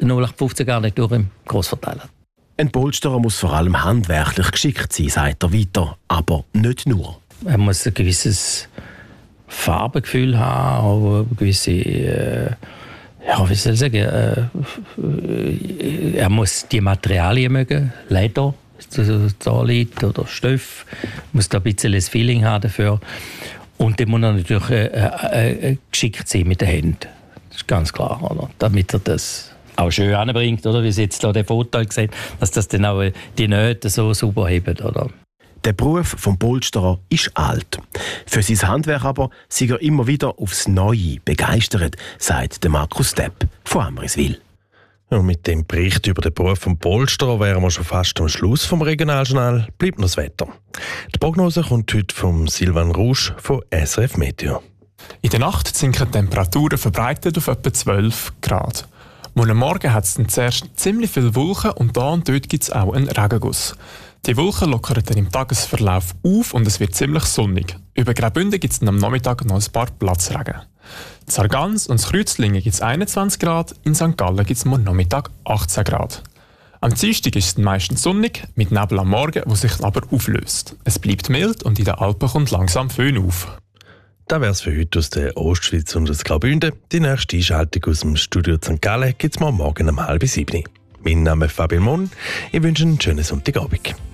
0815-Garnitur im Grossverteiler. Ein Polsterer muss vor allem handwerklich geschickt sein, sagt er weiter, aber nicht nur. Er muss ein gewisses Farbengefühl haben, auch eine gewisse, wie soll ich sagen, er muss die Materialien mögen, Leder, Zahnleit oder Stoff, muss da ein bisschen ein Feeling haben dafür. Und dann muss er natürlich geschickt sein mit den Händen. Das ist ganz klar, oder? Damit er das auch schön anbringt, oder? Wie Sie jetzt hier den Foto gesehen, dass das dann auch die Nähte so sauber hebt, oder? Der Beruf vom Polsterer ist alt. Für sein Handwerk aber sei er immer wieder aufs Neue begeistert, sagt der Markus Depp von Amriswil. Ja, mit dem Bericht über den Beruf vom Polsterer wären wir schon fast am Schluss vom Regionaljournal. Bleibt noch das Wetter. Die Prognose kommt heute vom Silvan Rouge von SRF Meteo. In der Nacht sinken die Temperaturen verbreitet auf etwa 12 Grad. Morgen Morgen hat es dann zuerst ziemlich viele Wolken und da und dort gibt es auch einen Regenguss. Die Wolken lockern dann im Tagesverlauf auf und es wird ziemlich sonnig. Über Graubünden gibt es am Nachmittag noch ein paar Platzregen. In Sargans und Kreuzlingen gibt es 21 Grad, in St. Gallen gibt es morgen Nachmittag 18 Grad. Am Dienstag ist es dann meistens sonnig, mit Nebel am Morgen, der sich aber auflöst. Es bleibt mild und in den Alpen kommt langsam Föhn auf. Das wäre es für heute aus der Ostschweiz und aus Graubünden. Die nächste Einschaltung aus dem Studio St. Gallen gibt es morgen um 6:30. Mein Name ist Fabian Mon. Ich wünsche einen schönen Sonntagabend.